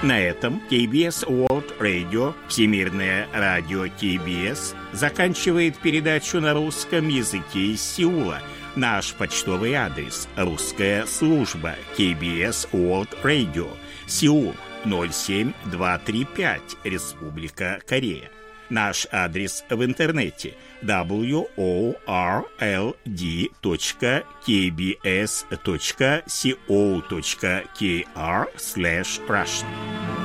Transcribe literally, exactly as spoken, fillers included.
На этом кей би эс World Radio, Всемирное радио кей би эс, заканчивает передачу на русском языке из Сеула. Наш почтовый адрес – русская служба кей би эс World Radio, Сеул, ноль семь два три пять, Республика Корея. Наш адрес в интернете – дабл ю о ар эл ди точка кей би эс точка си о точка кей ар слэш Russian.